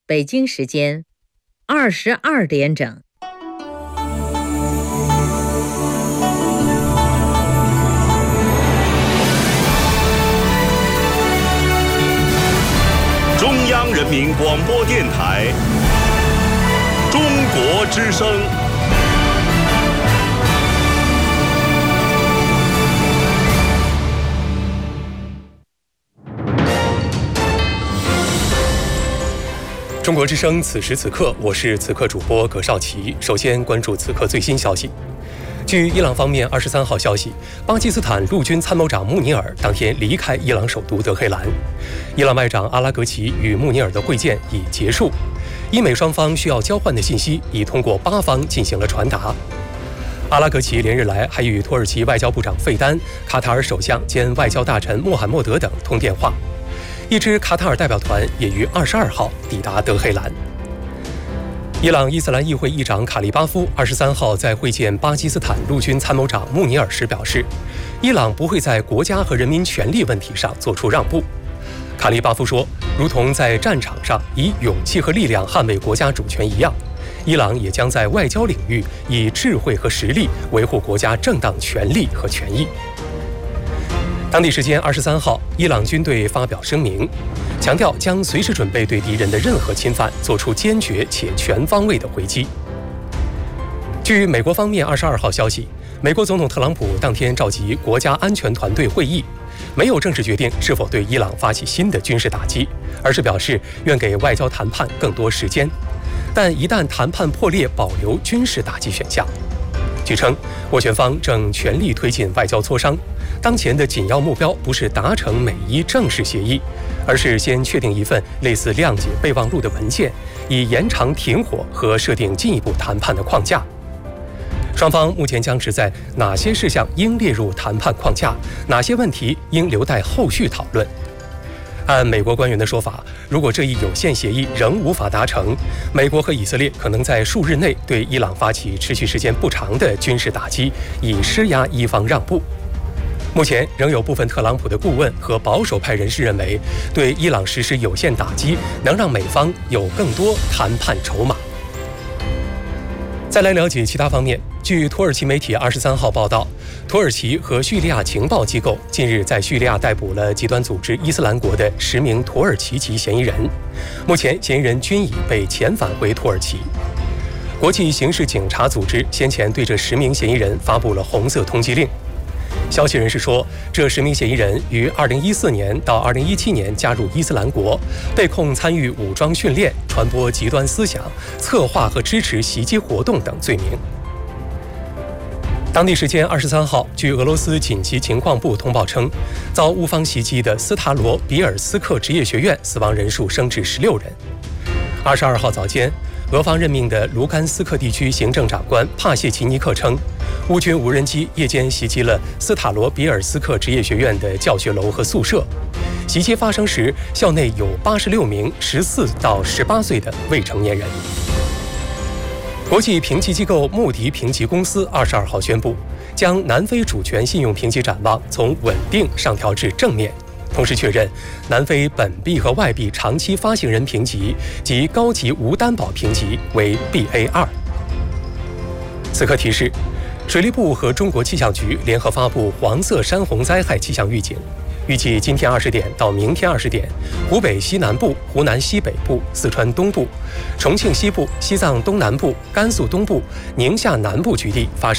北京时间22点整。 中央人民广播电台中国之声。 中国之声，此时此刻，我是此刻主播葛绍奇。首先关注此刻最新消息。据伊朗方面23号消息，巴基斯坦陆军参谋长穆尼尔当天离开伊朗首都德黑兰。伊朗外长阿拉格齐与穆尼尔的会见已结束，伊美双方需要交换的信息已通过巴方进行了传达。阿拉格齐连日来还与土耳其外交部长费丹、卡塔尔首相兼外交大臣穆罕默德等通电话。一支卡塔尔代表团也于22号抵达德黑兰。伊朗伊斯兰议会议长卡利巴夫23号在会见巴基斯坦陆军参谋长穆尼尔时表示，伊朗不会在国家和人民权利问题上做出让步。卡利巴夫说，如同在战场上以勇气和力量捍卫国家主权一样，伊朗也将在外交领域以智慧和实力维护国家正当权利和权益。当地时间23号，伊朗军队发表声明，强调将随时准备对敌人的任何侵犯做出坚决且全方位的回击。据美国方面22号消息，美国总统特朗普当天召集国家安全团队会议，没有正式决定是否对伊朗发起新的军事打击，而是表示愿给外交谈判更多时间，但一旦谈判破裂，保留军事打击选项。据称，斡旋方正全力推进外交磋商，当前的紧要目标不是达成美伊正式协议，而是先确定一份类似谅解备忘录的文件，以延长停火和设定进一步谈判的框架。双方目前僵持在哪些事项应列入谈判框架，哪些问题应留待后续讨论。按美国官员的说法，如果这一有限协议仍无法达成，美国和以色列可能在数日内对伊朗发起持续时间不长的军事打击，以施压伊方让步。目前仍有部分特朗普的顾问和保守派人士认为，对伊朗实施有限打击能让美方有更多谈判筹码。再来了解其他方面，据土耳其媒体23号报道，土耳其和叙利亚情报机构近日在叙利亚逮捕了极端组织伊斯兰国的10名土耳其籍嫌疑人，目前嫌疑人均已被遣返回土耳其。国际刑事警察组织先前对这10名嫌疑人发布了红色通缉令。消息人士说，这10名嫌疑人于2014年到2017年加入伊斯兰国，被控参与武装训练、传播极端思想、策划和支持袭击活动等罪名。当地时间23号，据俄罗斯紧急情况部通报称，遭乌方袭击的斯塔罗比尔斯克职业学院死亡人数升至16人。22号早间，俄方任命的卢甘斯克地区行政长官帕谢奇尼克称，乌军无人机夜间袭击了斯塔罗比尔斯克职业学院的教学楼和宿舍。袭击发生时，校内有86名14到18岁的未成年人。国际评级机构穆迪评级公司22号宣布，将南非主权信用评级展望从稳定上调至正面，同时确认南非本币和外币长期发行人评级及高级无担保评级为 BA2。此刻提示，水利部和中国气象局联合发布黄色山洪灾害气象预警，预计今天20点到明天20点，湖北西南部、湖南西北部、四川东部、重庆西部、西藏东南部、甘肃东部、宁夏南部局地发生